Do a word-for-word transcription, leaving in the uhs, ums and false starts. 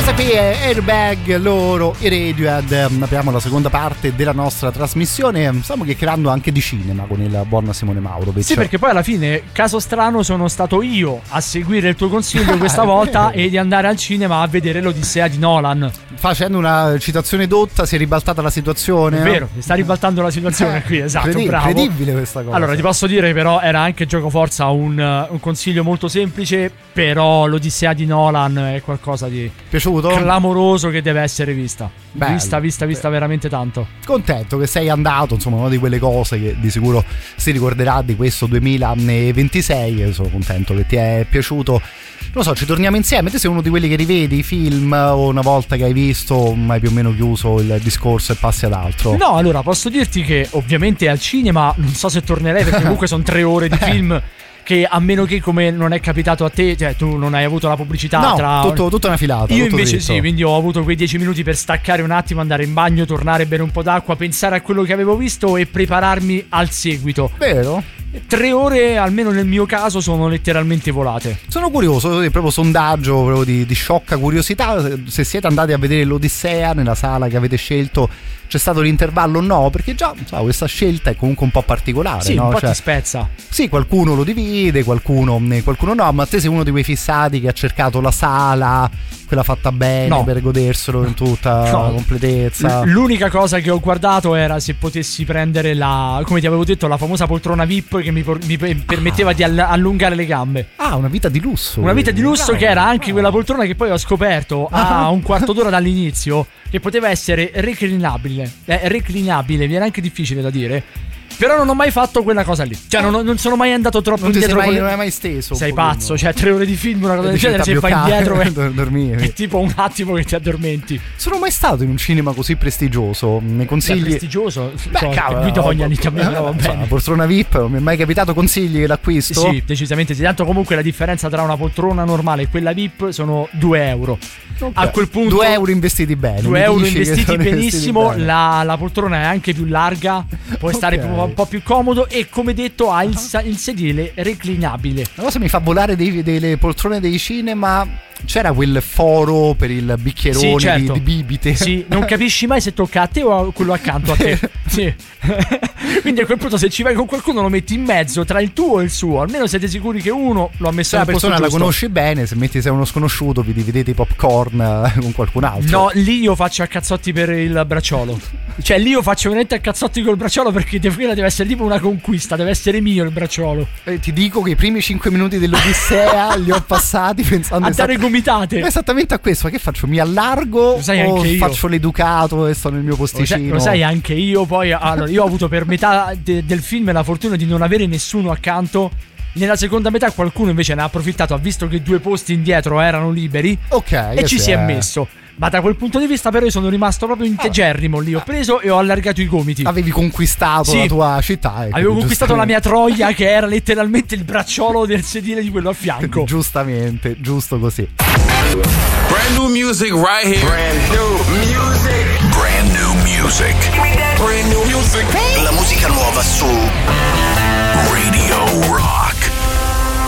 Questa qui è Airbag, loro, i Radiohead. Apriamo la seconda parte della nostra trasmissione. Stiamo chiacchierando anche di cinema con il buon Simone Maurovic. Sì, perché poi alla fine, caso strano, sono stato io a seguire il tuo consiglio questa volta e di andare al cinema a vedere l'Odissea di Nolan. Facendo una citazione dotta si è ribaltata la situazione. È vero, si sta ribaltando la situazione qui, esatto, Credi- bravo. Incredibile questa cosa. Allora, ti posso dire però era anche giocoforza un, un consiglio molto semplice, però l'Odissea di Nolan è qualcosa di piaciuto? Clamoroso che deve essere vista. Bello. Vista, vista, vista veramente tanto. Contento che sei andato, insomma, una di quelle cose che di sicuro si ricorderà di questo duemilaventisei. Io sono contento che ti è piaciuto. Non so, ci torniamo insieme. Te sei uno di quelli che rivedi i film o una volta che hai visto hai più o meno chiuso il discorso e passi ad altro? No, allora posso dirti che ovviamente al cinema non so se tornerei, perché comunque sono tre ore di film che, a meno che, come non è capitato a te, cioè tu non hai avuto la pubblicità, no, tra tutto, tutta una filata. Io tutto invece dritto. sì, quindi ho avuto quei dieci minuti per staccare un attimo, andare in bagno, tornare, bere un po' d'acqua, pensare a quello che avevo visto e prepararmi al seguito. Vero? Tre ore, almeno nel mio caso, sono letteralmente volate. Sono curioso, è proprio sondaggio proprio di, di sciocca curiosità. Se siete andati a vedere l'Odissea nella sala che avete scelto, c'è stato l'intervallo o no? Perché già so, questa scelta è comunque un po' particolare. Sì, no? un po' Cioè, ti spezza. Sì, qualcuno lo divide, qualcuno, qualcuno no. Ma te sei uno di quei fissati che ha cercato la sala, quella fatta bene, no. per goderselo in tutta no. la completezza. L'unica cosa che ho guardato era se potessi prendere la, come ti avevo detto, la famosa poltrona V I P che mi, mi permetteva ah. di allungare le gambe. Ah, una vita di lusso. Una vita di lusso no, che era anche no. quella poltrona che poi ho scoperto a un quarto d'ora dall'inizio, che poteva essere reclinabile. Eh, reclinabile, viene anche difficile da dire. Però non ho mai fatto quella cosa lì. Cioè non, non sono mai andato troppo non indietro. Sei mai, le... Non hai mai steso. Sei pazzo, cioè tre ore di film, una cosa del genere, se vai indietro è... è tipo un attimo che ti addormenti. Sono mai stato in un cinema così prestigioso? Mi consigli? Beh, prestigioso? Beh, so, cavolo, Guidogna lì no, va bene. La poltrona V I P, mi è mai capitato? Consigli l'acquisto? Sì, decisamente sì. Tanto comunque la differenza tra una poltrona normale e quella V I P sono due euro. Okay. A quel punto due euro investiti bene. due euro investiti benissimo. Investiti la, la poltrona è anche più larga, puoi okay. stare un po' più comodo e, come detto, ha il, il sedile reclinabile. La cosa mi fa volare dei, delle poltrone dei cinema. C'era quel foro per il bicchierone sì, certo. di, di bibite. Sì, non capisci mai se tocca a te o a quello accanto a te. Sì. Quindi a quel punto, se ci vai con qualcuno, lo metti in mezzo tra il tuo e il suo. Almeno siete sicuri che uno lo ha messo se nel posto giusto. Se la persona la conosci bene, se metti sei uno sconosciuto, vi dividete i popcorn con qualcun altro. No, lì io faccio a cazzotti per il bracciolo. Cioè lì io faccio veramente a cazzotti col bracciolo, perché quella deve essere tipo una conquista, deve essere mio il bracciolo. Eh, ti dico che i primi cinque minuti dell'Odissea li ho passati pensando a dare gomitate. Esattamente a questo. Ma che faccio? Mi allargo o faccio l'educato e sto nel mio posticino? Lo sai, anche io poi. Allora, io ho avuto per metà de- del film la fortuna di non avere nessuno accanto. Nella seconda metà qualcuno invece ne ha approfittato, ha visto che due posti indietro erano liberi, ok, e ci sì, si è eh. messo. Ma da quel punto di vista però io sono rimasto proprio integerrimo lì. Ho preso e ho allargato i gomiti. Avevi conquistato sì. la tua città. Avevo conquistato la mia Troia, che era letteralmente il bracciolo del sedile di quello a fianco. Giustamente, giusto così. Brand new music right here. Brand new music. Brand new music. Brand new music. La musica nuova su Radio Rock.